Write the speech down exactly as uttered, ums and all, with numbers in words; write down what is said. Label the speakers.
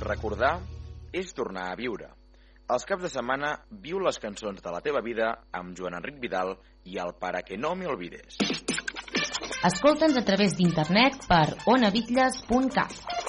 Speaker 1: Recordar és tornar a viure. Els caps de setmana viu les cançons de la teva vida amb Joan Enric Vidal i el Para que no me olvides.
Speaker 2: Escolta'ns a través d'internet per ona bitlles punt cat.